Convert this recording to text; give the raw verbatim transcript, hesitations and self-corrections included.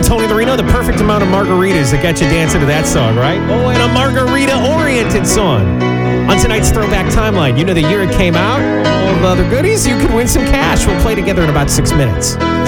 Tony Larino, the perfect amount of margaritas that got you dancing to that song, right? Oh, and a margarita-oriented song. On tonight's Throwback Timeline, you know the year it came out, all of the other goodies, you could win some cash. We'll play together in about six minutes.